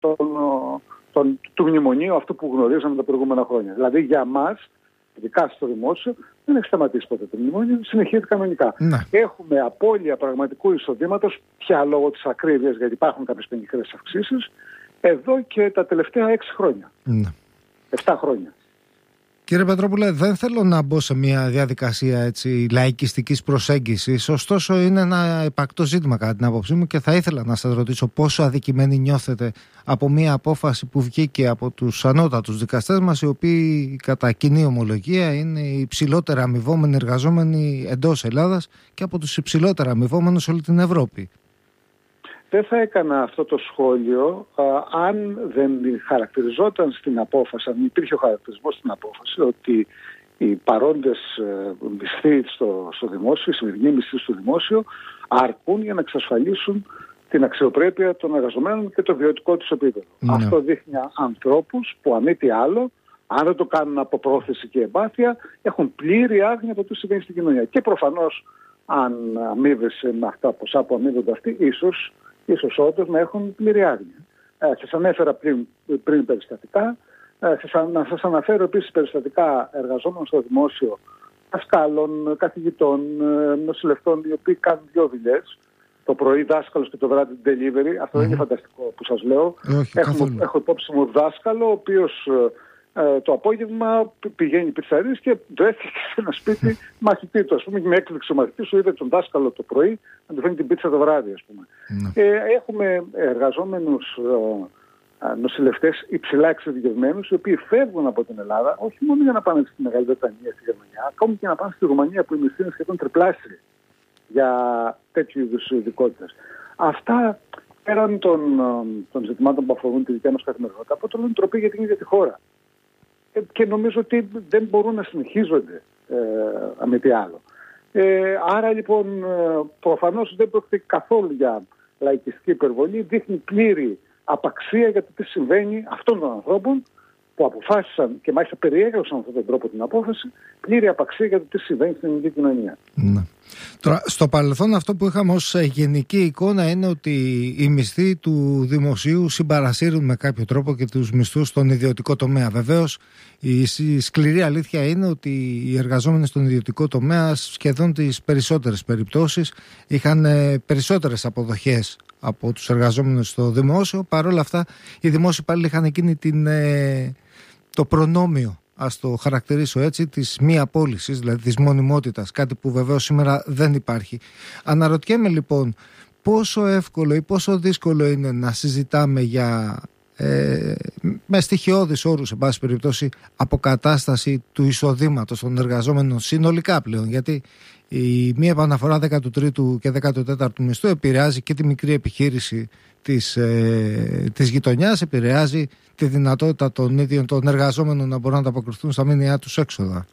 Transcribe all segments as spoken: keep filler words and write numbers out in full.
τον, τον, του μνημονίου αυτού που γνωρίζαμε τα προηγούμενα χρόνια. Δηλαδή για μας, ειδικά στο δημόσιο, δεν έχει σταματήσει ποτέ το μνημόνιο, συνεχίζει κανονικά. Ναι. Έχουμε απώλεια πραγματικού εισοδήματος, πια λόγω της ακρίβειας, γιατί υπάρχουν κάποιες πενιχρές αυξήσεις, εδώ και τα τελευταία έξι χρόνια. Ναι. Εφτά χρόνια. Κύριε Πετρόπουλε, δεν θέλω να μπω σε μια διαδικασία έτσι, λαϊκιστικής προσέγγισης, ωστόσο είναι ένα υπαρκτό ζήτημα κατά την άποψή μου και θα ήθελα να σας ρωτήσω πόσο αδικημένοι νιώθετε από μια απόφαση που βγήκε από τους ανώτατους δικαστές μας, οι οποίοι κατά κοινή ομολογία είναι οι υψηλότερα αμοιβόμενοι εργαζόμενοι εντός Ελλάδας και από τους υψηλότερα αμοιβόμενους σε όλη την Ευρώπη. Δεν θα έκανα αυτό το σχόλιο α, αν δεν χαρακτηριζόταν στην απόφαση, αν υπήρχε ο χαρακτηρισμός στην απόφαση ότι οι παρόντες ε, μισθοί στο, στο δημόσιο, οι σημερινοί μισθοί στο δημόσιο αρκούν για να εξασφαλίσουν την αξιοπρέπεια των εργαζομένων και το βιωτικό τους επίπεδο. Ναι. Αυτό δείχνει ανθρώπους που αν μη τι άλλο, αν δεν το κάνουν από πρόθεση και εμπάθεια, έχουν πλήρη άγνοια από το τι συμβαίνει στην κοινωνία. Και προφανώς αν αμείβεσαι με αυτά ποσά που αμείβονται αυτοί, ίσως ίσως όντως να έχουν πλήρη άγνοια. Ε, σας ανέφερα πριν, πριν περιστατικά. Ε, σας, να σας αναφέρω επίσης περιστατικά εργαζόμενων στο δημόσιο, δασκάλων, καθηγητών, ε, νοσηλευτών, οι οποίοι κάνουν δύο δουλειές. Το πρωί δάσκαλος και το βράδυ delivery. Αυτό δεν mm-hmm. είναι φανταστικό που σας λέω. Όχι, Έχουμε, έχω υπόψη μου δάσκαλο, ο οποίος ε, το απόγευμα πηγαίνει πιτσαρίες και βρέθηκε σε ένα σπίτι μαθητή του. Ας πούμε, με έκπληξε ο μαθητής σου, είδε τον δάσκαλο το πρωί να του φέρνει την πίτσα το βράδυ, ας πούμε. Mm. Ε, έχουμε εργαζόμενους ε, νοσηλευτές υψηλά εξειδικευμένους, οι οποίοι φεύγουν από την Ελλάδα, όχι μόνο για να πάνε στη Μεγάλη Βρετανία, στη Γερμανία, ακόμη και να πάνε στη Ρουμανία, που η μισθή είναι σχεδόν τριπλάσια για τέτοιου είδους ειδικότητες. Αυτά, πέραν των, των ζητημάτων που αφορούν τη δικιά μας καθημερινότητα, αποτελούν τροπή για την ίδια τη χώρα. Και νομίζω ότι δεν μπορούν να συνεχίζονται ε, με τι άλλο. Ε, άρα λοιπόν προφανώς δεν πρόκειται καθόλου για λαϊκιστική υπερβολή, δείχνει πλήρη απαξία για το τι συμβαίνει αυτών των ανθρώπων που αποφάσισαν και μάλιστα περιέγραψαν αυτόν τον τρόπο την απόφαση, πλήρη απαξία για το τι συμβαίνει στην ελληνική κοινωνία. Ναι. Τώρα, στο παρελθόν αυτό που είχαμε ως γενική εικόνα είναι ότι οι μισθοί του δημοσίου συμπαρασύρουν με κάποιο τρόπο και τους μισθούς στον ιδιωτικό τομέα. Βεβαίως, η σκληρή αλήθεια είναι ότι οι εργαζόμενοι στον ιδιωτικό τομέα σχεδόν τις περισσότερες περιπτώσεις είχαν περισσότερες αποδοχές από τους εργαζόμενους στο δημόσιο. Παρ' όλα αυτά, οι δημόσιοι υπάλληλοι είχαν εκείνη την, το προνόμιο, ας το χαρακτηρίσω έτσι, της μη απόλυσης, δηλαδή της μονιμότητας, κάτι που βεβαίως σήμερα δεν υπάρχει. Αναρωτιέμαι λοιπόν πόσο εύκολο ή πόσο δύσκολο είναι να συζητάμε για ε, με στοιχειώδεις όρους, σε πάση περιπτώσει, αποκατάσταση του εισοδήματος των εργαζόμενων συνολικά πλέον, γιατί η μία επαναφορά δέκατου τρίτου και δέκατου τέταρτου μισθού επηρεάζει και τη μικρή επιχείρηση της, ε, της γειτονιάς, επηρεάζει τη δυνατότητα των ίδιων των εργαζόμενων να μπορούν να ανταποκριθούν στα μήνυά τους έξοδα.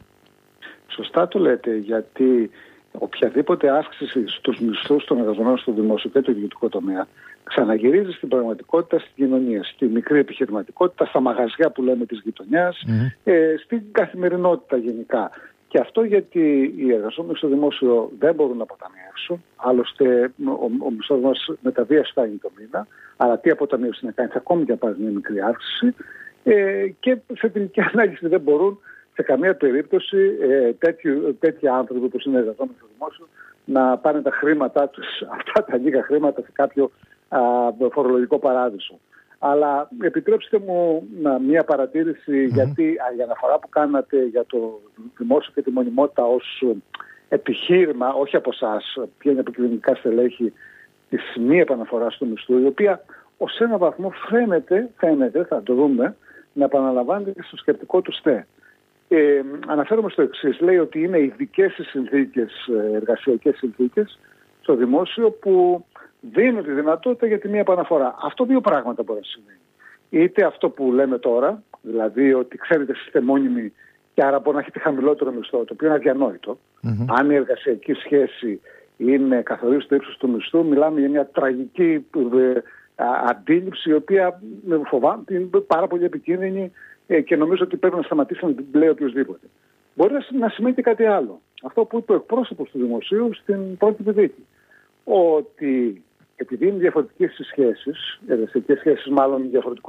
Σωστά το λέτε, γιατί οποιαδήποτε αύξηση στους μισθούς των εργαζομένων στο δημόσιο και το ιδιωτικό τομέα ξαναγυρίζει στην πραγματικότητα, στην κοινωνία, στη μικρή επιχειρηματικότητα, στα μαγαζιά που λέμε της γειτονιάς, mm-hmm. ε, στην καθημερινότητα γενικά. Και αυτό γιατί οι εργαζόμενοι στο δημόσιο δεν μπορούν να αποταμιεύσουν. Άλλωστε, ο, ο μισθός μας με τα βία φτάνει το μήνα. Αλλά τι αποταμίευση να κάνει, ακόμη και να πάρει μια μικρή αύξηση. Ε, και σε τελική ανάλυση δεν μπορούν σε καμία περίπτωση ε, τέτοιου, τέτοιοι άνθρωποι που είναι εργαζόμενοι στο δημόσιο να πάνε τα χρήματά τους, αυτά τα λίγα χρήματα, σε κάποιο α, φορολογικό παράδεισο. Αλλά επιτρέψτε μου να, μια παρατήρηση, mm-hmm. γιατί η αναφορά που κάνατε για το δημόσιο και τη μονιμότητα ως επιχείρημα, όχι από εσάς, ποια είναι επικοινωνικά στελέχη της μη επαναφοράς του μισθού, η οποία ως ένα βαθμό φαίνεται, φαίνεται, θα το δούμε, να επαναλαμβάνεται και στο σκεπτικό του ΣΤΕ. Ε, αναφέρομαι στο εξής, λέει ότι είναι ειδικές οι συνθήκες, εργασιακές συνθήκες στο δημόσιο που δίνουν τη δυνατότητα για τη μία επαναφορά. Αυτό δύο πράγματα μπορεί να σημαίνει. Είτε αυτό που λέμε τώρα, δηλαδή ότι ξέρετε εσείς είστε μόνιμοι και άρα μπορεί να έχετε χαμηλότερο μισθό, το οποίο είναι αδιανόητο. Mm-hmm. Αν η εργασιακή σχέση είναι καθορίζει το ύψος του μισθού, μιλάμε για μια τραγική ε, αντίληψη, η οποία με φοβάμαι είναι πάρα πολύ επικίνδυνη ε, και νομίζω ότι πρέπει να σταματήσει να την λέει οποιοδήποτε. Μπορεί να σημαίνει και κάτι άλλο. Αυτό που είπε ο εκπρόσωπος του δημοσίου στην πρώτη δίκη. Ότι επειδή είναι διαφορετικές οι σχέσεις, εργασιακές σχέσεις μάλλον διαφορετικού